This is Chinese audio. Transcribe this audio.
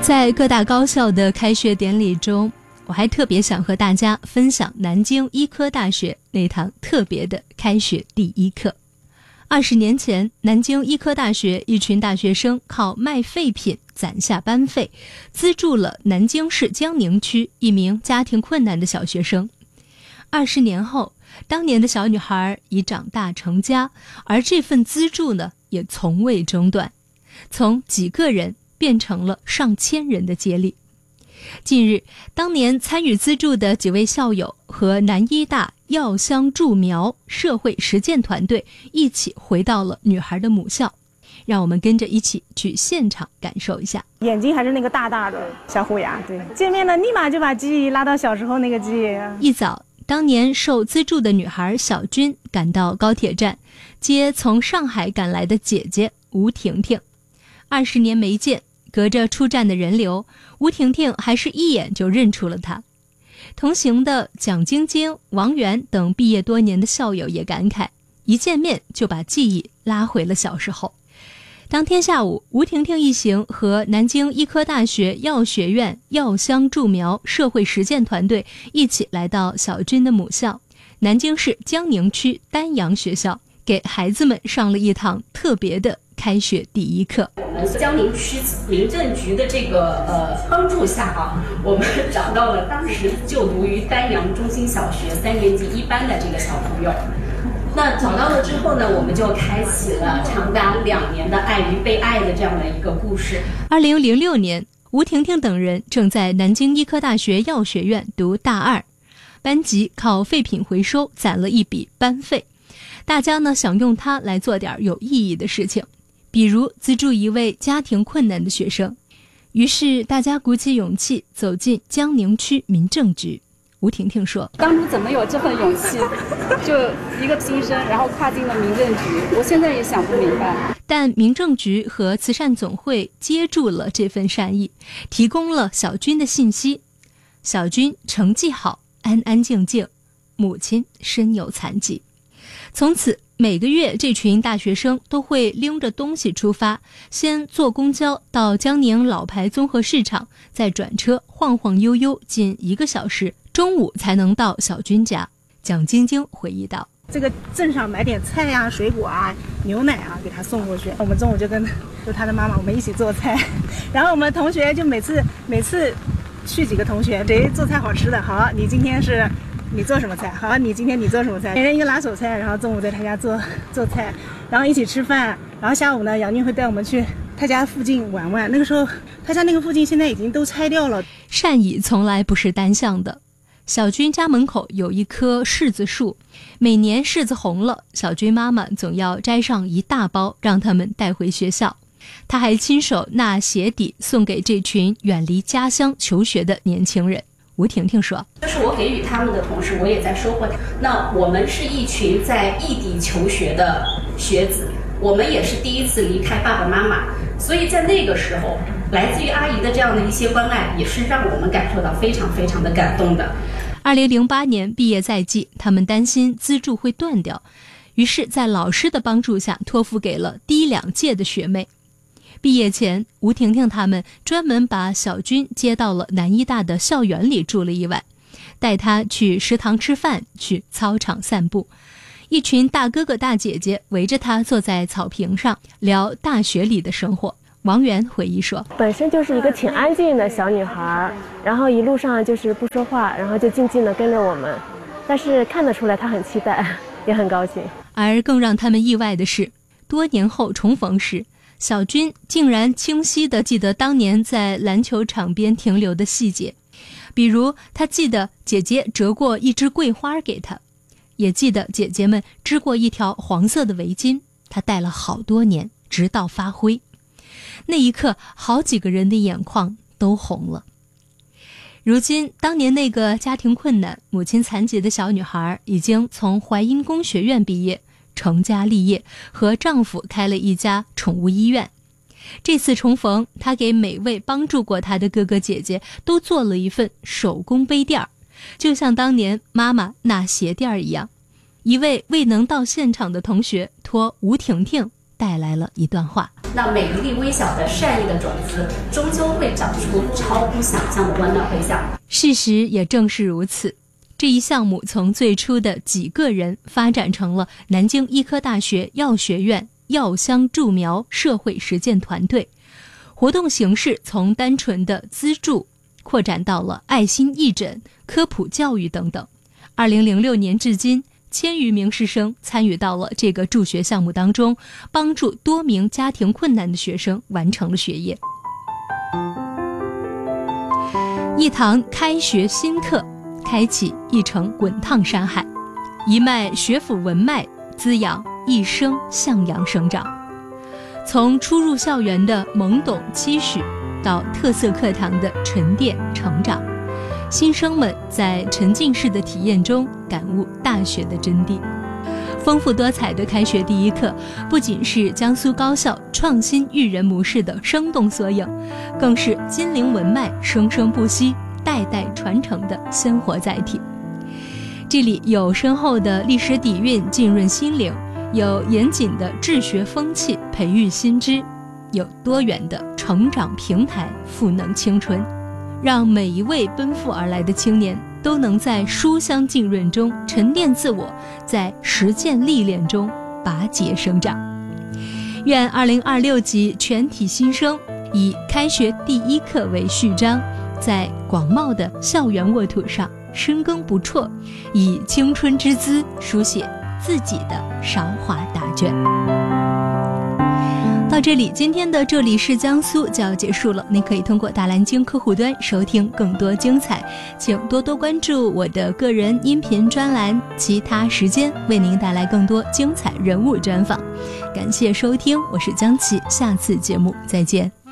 在各大高校的开学典礼中，我还特别想和大家分享南京医科大学那堂特别的开学第一课。20年前，南京医科大学一群大学生靠卖废品攒下班费，资助了南京市江宁区一名家庭困难的小学生。20年后，当年的小女孩已长大成家，而这份资助呢，也从未中断，从几个人变成了上千人的接力。近日，当年参与资助的几位校友和南医大药香助苗社会实践团队一起回到了女孩的母校，让我们跟着一起去现场感受一下。 眼睛还是那个大大的小虎牙，对，见面了立马就把记忆拉到小时候那个记忆。 一早，当年受资助的女孩小军赶到高铁站，接从上海赶来的姐姐吴婷婷。20年没见，隔着出站的人流，吴婷婷还是一眼就认出了她。同行的蒋晶晶、王源等毕业多年的校友也感慨，一见面就把记忆拉回了小时候。当天下午，吴婷婷一行和南京医科大学药学院药香助苗社会实践团队一起来到小军的母校南京市江宁区丹阳学校，给孩子们上了一堂特别的开学第一课。 我们江宁区民政局的这个帮助下我们找到了当时就读于丹阳中心小学3年级1班的这个小朋友。那找到了之后呢，我们就开启了长达2年的爱与被爱的这样的一个故事。 2006年，吴婷婷等人正在南京医科大学药学院读大2，班级靠废品回收攒了一笔班费，大家呢想用它来做点有意义的事情，比如资助一位家庭困难的学生。于是大家鼓起勇气走进江宁区民政局。吴婷婷说， 当初怎么有这份勇气，就一个新生然后跨进了民政局，我现在也想不明白。 但民政局和慈善总会接住了这份善意，提供了小军的信息。小军成绩好，安安静静，母亲身有残疾。从此每个月这群大学生都会拎着东西出发，先坐公交到江宁老牌综合市场，再转车晃晃悠悠近1个小时，中午才能到小军家。蒋晶晶回忆道， 这个镇上买点菜啊、水果啊、牛奶啊给他送过去，我们中午就跟他的妈妈我们一起做菜，然后我们同学就每次去几个同学，谁做菜好吃的，好，你今天是你做什么菜，好，你今天你做什么菜，每人一个拿手菜，然后中午在他家做菜，然后一起吃饭，然后下午呢，杨军会带我们去他家附近玩玩。那个时候他家那个附近现在已经都拆掉了。 善意从来不是单向的。小军家门口有一棵柿子树，每年柿子红了，小军妈妈总要摘上一大包让他们带回学校。他还亲手纳鞋底送给这群远离家乡求学的年轻人。吴婷婷说， 就是我给予他们的同时，我也在收获。那我们是一群在异地求学的学子，我们也是第一次离开爸爸妈妈，所以在那个时候，来自于阿姨的这样的一些关爱，也是让我们感受到非常非常的感动的。 2008年毕业在即，他们担心资助会断掉，于是在老师的帮助下托付给了低2届的学妹。毕业前，吴婷婷他们专门把小军接到了南医大的校园里住了一晚，带他去食堂吃饭，去操场散步。一群大哥哥大姐姐围着他坐在草坪上聊大学里的生活。王源回忆说， 本身就是一个挺安静的小女孩，然后一路上就是不说话，然后就静静地跟着我们，但是看得出来她很期待，也很高兴。 而更让他们意外的是，多年后重逢时，小军竟然清晰地记得当年在篮球场边停留的细节，比如他记得姐姐折过一枝桂花给他，也记得姐姐们织过一条黄色的围巾，他戴了好多年，直到发灰。那一刻，好几个人的眼眶都红了。如今，当年那个家庭困难、母亲残疾的小女孩已经从淮阴工学院毕业，成家立业，和丈夫开了一家宠物医院。这次重逢，她给每位帮助过她的哥哥姐姐都做了一份手工杯垫，就像当年妈妈纳鞋垫一样。一位未能到现场的同学托吴婷婷带来了一段话： 那每一粒微小的善意的种子，终究会长出超乎想象的温暖回响。 事实也正是如此，这一项目从最初的几个人发展成了南京医科大学药学院药箱助苗社会实践团队，活动形式从单纯的资助扩展到了爱心义诊、科普教育等等。2006年至今，1000余名师生参与到了这个助学项目当中，帮助多名家庭困难的学生完成了学业。一堂开学新课，开启一程滚烫山海，一脉学府文脉，滋养一生向阳生长。从初入校园的懵懂期许，到特色课堂的沉淀成长，新生们在沉浸式的体验中感悟大学的真谛。丰富多彩的开学第一课，不仅是江苏高校创新育人模式的生动缩影，更是金陵文脉生生不息、代代传承的鲜活载体。这里有深厚的历史底蕴浸润心灵，有严谨的治学风气培育心知，有多元的成长平台赋能青春，让每一位奔赴而来的青年都能在书香浸润中沉淀自我，在实践历练中拔节生长。愿2026级全体新生以开学第一课为序章，在广袤的校园沃土上深耕不辍，以青春之姿书写自己的韶华大卷。到这里，今天的这里是江苏就要结束了。您可以通过大蓝鲸客户端收听更多精彩，请多多关注我的个人音频专栏，其他时间为您带来更多精彩人物专访。感谢收听，我是江琪，下次节目再见。